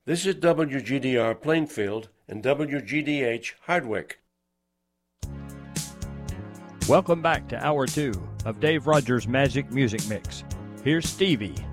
This is WGDR Plainfield and WGDH Hardwick. Welcome back to Hour 2 of Dave Rogers' Magic Music Mix. Here's Stevie.